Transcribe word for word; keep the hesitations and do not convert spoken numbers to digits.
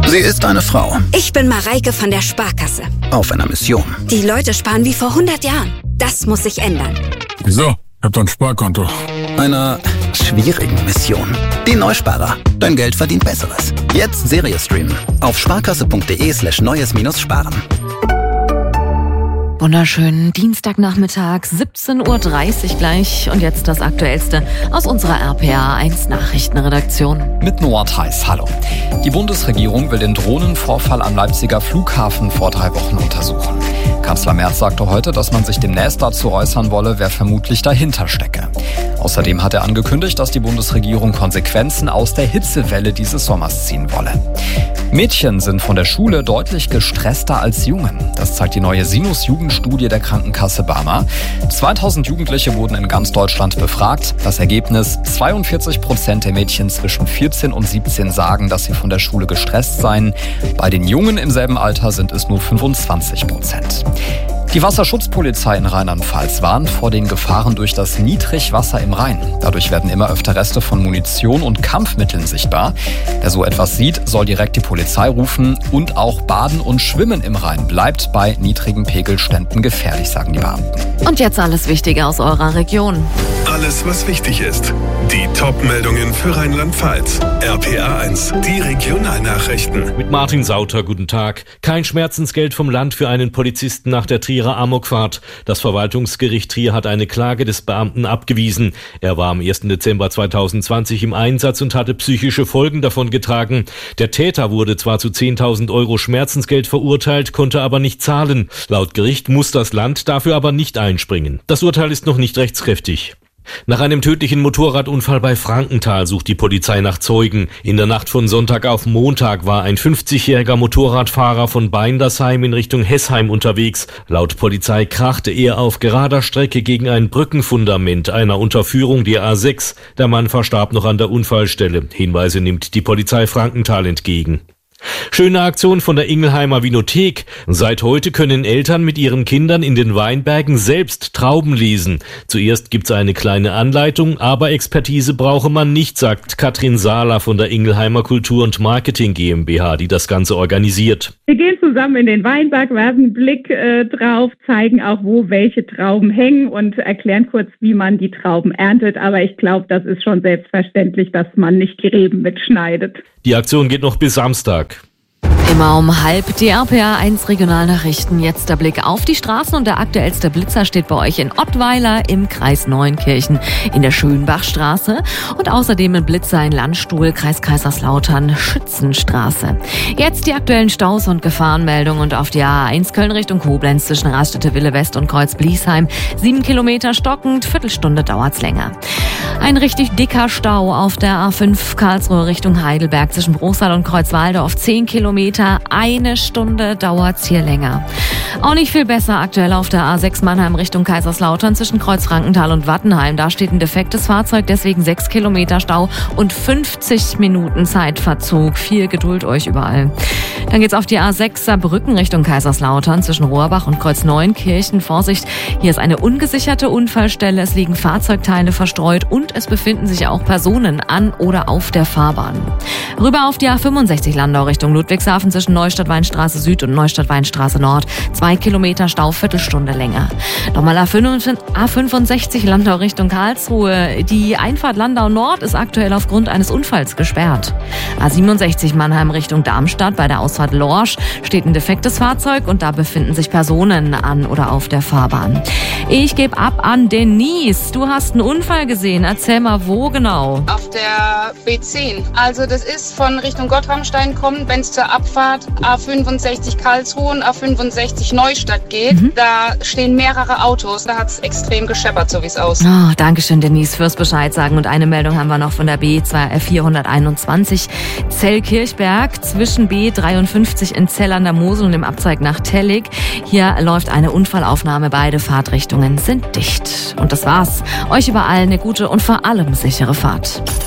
Sie ist eine Frau. Ich bin Mareike von der Sparkasse. Auf einer Mission. Die Leute sparen wie vor hundert Jahren. Das muss sich ändern. Wieso? Ich hab doch ein Sparkonto. Einer schwierigen Mission. Die Neusparer. Dein Geld verdient Besseres. Jetzt Serie streamen. Auf sparkasse.de slash neues minus sparen. Wunderschönen Dienstagnachmittag, siebzehn Uhr dreißig gleich. Und jetzt das Aktuellste aus unserer R P A eins Nachrichtenredaktion. Mit Noah Theis, hallo. Die Bundesregierung will den Drohnenvorfall am Leipziger Flughafen vor drei Wochen untersuchen. Kanzler Merz sagte heute, dass man sich demnächst dazu äußern wolle, wer vermutlich dahinter stecke. Außerdem hat er angekündigt, dass die Bundesregierung Konsequenzen aus der Hitzewelle dieses Sommers ziehen wolle. Mädchen sind von der Schule deutlich gestresster als Jungen. Das zeigt die neue Sinus-Jugendstudie der Krankenkasse Barmer. zweitausend Jugendliche wurden in ganz Deutschland befragt. Das Ergebnis: zweiundvierzig Prozent der Mädchen zwischen vierzehn und siebzehn sagen, dass sie von der Schule gestresst seien. Bei den Jungen im selben Alter sind es nur fünfundzwanzig Prozent. Die Wasserschutzpolizei in Rheinland-Pfalz warnt vor den Gefahren durch das Niedrigwasser im Rhein. Dadurch werden immer öfter Reste von Munition und Kampfmitteln sichtbar. Wer so etwas sieht, soll direkt die Polizei rufen. Und auch Baden und Schwimmen im Rhein bleibt bei niedrigen Pegelständen gefährlich, sagen die Beamten. Und jetzt alles Wichtige aus eurer Region. Alles, was wichtig ist. Die Top-Meldungen für Rheinland-Pfalz. R P A eins, die Regionalnachrichten. Mit Martin Sauter, guten Tag. Kein Schmerzensgeld vom Land für einen Polizisten nach der Trierer Amokfahrt. Das Verwaltungsgericht Trier hat eine Klage des Beamten abgewiesen. Er war am ersten Dezember zweitausendzwanzig im Einsatz und hatte psychische Folgen davongetragen. Der Täter wurde zwar zu zehntausend Euro Schmerzensgeld verurteilt, konnte aber nicht zahlen. Laut Gericht muss das Land dafür aber nicht einspringen. Das Urteil ist noch nicht rechtskräftig. Nach einem tödlichen Motorradunfall bei Frankenthal sucht die Polizei nach Zeugen. In der Nacht von Sonntag auf Montag war ein fünfzigjähriger Motorradfahrer von Beindersheim in Richtung Hessheim unterwegs. Laut Polizei krachte er auf gerader Strecke gegen ein Brückenfundament einer Unterführung der A sechs. Der Mann verstarb noch an der Unfallstelle. Hinweise nimmt die Polizei Frankenthal entgegen. Schöne Aktion von der Ingelheimer Winothek. Seit heute können Eltern mit ihren Kindern in den Weinbergen selbst Trauben lesen. Zuerst gibt's eine kleine Anleitung, aber Expertise brauche man nicht, sagt Katrin Sahler von der Ingelheimer Kultur- und Marketing GmbH, die das Ganze organisiert. Wir gehen zusammen in den Weinberg, werfen einen Blick äh, drauf, zeigen auch, wo welche Trauben hängen und erklären kurz, wie man die Trauben erntet. Aber ich glaube, das ist schon selbstverständlich, dass man nicht die Reben mitschneidet. Die Aktion geht noch bis Samstag. Immer um halb die R P A eins Regionalnachrichten. Jetzt der Blick auf die Straßen und der aktuellste Blitzer steht bei euch in Ottweiler im Kreis Neunkirchen in der Schönbachstraße und außerdem ein Blitzer in Landstuhl, Kreis Kaiserslautern, Schützenstraße. Jetzt die aktuellen Staus und Gefahrenmeldungen und auf die A eins Köln Richtung Koblenz zwischen Raststätte Wille West und Kreuz Bliesheim. Sieben Kilometer stockend, Viertelstunde dauert's länger. Ein richtig dicker Stau auf der A fünf Karlsruhe Richtung Heidelberg zwischen Bruchsal und Kreuzwalde auf zehn Kilometer. Eine Stunde dauert's hier länger. Auch nicht viel besser aktuell auf der A sechs Mannheim Richtung Kaiserslautern zwischen Kreuz Frankenthal und Wattenheim. Da steht ein defektes Fahrzeug, deswegen sechs Kilometer Stau und fünfzig Minuten Zeitverzug. Viel Geduld euch überall. Dann geht's auf die A sechs Saarbrücken Richtung Kaiserslautern zwischen Rohrbach und Kreuz Neunkirchen. Vorsicht, hier ist eine ungesicherte Unfallstelle. Es liegen Fahrzeugteile verstreut und es befinden sich auch Personen an oder auf der Fahrbahn. Rüber auf die A fünfundsechzig Landau Richtung Ludwigshafen zwischen Neustadt-Weinstraße Süd und Neustadt-Weinstraße Nord. Zwei Kilometer Stau, Viertelstunde länger. Nochmal A fünfundsechzig Landau Richtung Karlsruhe. Die Einfahrt Landau Nord ist aktuell aufgrund eines Unfalls gesperrt. A siebenundsechzig Mannheim Richtung Darmstadt. Bei der Ausfahrt Lorsch steht ein defektes Fahrzeug und da befinden sich Personen an oder auf der Fahrbahn. Ich gebe ab an Denise. Du hast einen Unfall gesehen. Erzähl mal, wo genau? Auf der B zehn. Also das ist von Richtung Gottramstein kommen, wenn es zur Abfahrt A fünfundsechzig Karlsruhe und A fünfundsechzig Neustadt geht. Mhm. Da stehen mehrere Autos. Da hat es extrem gescheppert, so wie es aussieht. Oh, Dankeschön, Denise, fürs Bescheid sagen. Und eine Meldung haben wir noch von der B vierhunderteinundzwanzig Zell-Kirchberg zwischen B dreiundfünfzig in Zell an der Mosel und dem Abzweig nach Tellig. Hier läuft eine Unfallaufnahme. Beide Fahrtrichtungen sind dicht. Und das war's. Euch überall eine gute und vor allem sichere Fahrt.